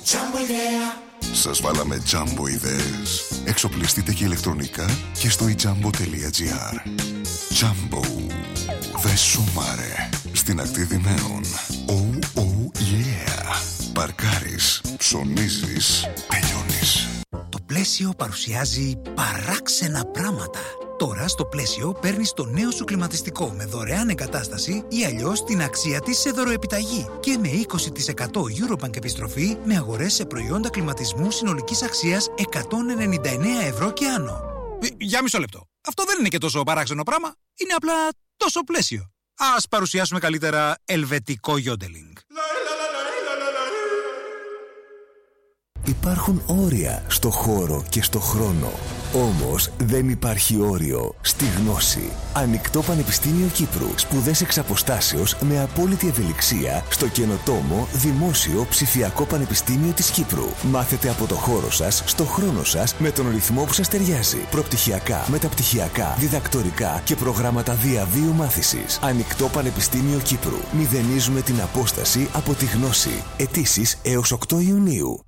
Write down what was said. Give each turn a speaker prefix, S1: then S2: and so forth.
S1: Σας βάλαμε Jumbo ιδέες. Εξοπλιστείτε και ηλεκτρονικά και στο ijambo.gr. Jumbo. Δε σούμαρε. Στην ακτή Δημαίων. Oh, oh, yeah. Παρκάρεις, ψωνίζεις, τελειώνεις.
S2: Το Πλαίσιο παρουσιάζει παράξενα πράγματα. Τώρα στο Πλαίσιο παίρνεις το νέο σου κλιματιστικό με δωρεάν εγκατάσταση ή αλλιώς την αξία της σε δωροεπιταγή και με 20% Eurobank επιστροφή με αγορές σε προϊόντα κλιματισμού συνολικής αξίας 199 ευρώ και άνω.
S3: Για μισό λεπτό. Αυτό δεν είναι και τόσο παράξενο πράγμα. Είναι απλά τόσο Πλαίσιο. Ας παρουσιάσουμε καλύτερα ελβετικό γιόντελινγκ.
S4: Υπάρχουν όρια στο χώρο και στο χρόνο. Όμως δεν υπάρχει όριο στη γνώση. Ανοιχτό Πανεπιστήμιο Κύπρου. Σπουδές εξ αποστάσεως με απόλυτη ευελιξία στο καινοτόμο Δημόσιο Ψηφιακό Πανεπιστήμιο της Κύπρου. Μάθετε από το χώρο σας, στο χρόνο σας, με τον ρυθμό που σας ταιριάζει. Προπτυχιακά, μεταπτυχιακά, διδακτορικά και προγράμματα διαβίου μάθησης. Ανοιχτό Πανεπιστήμιο Κύπρου. Μηδενίζουμε την απόσταση από τη γνώση. Αιτήσεις έως 8 Ιουνίου.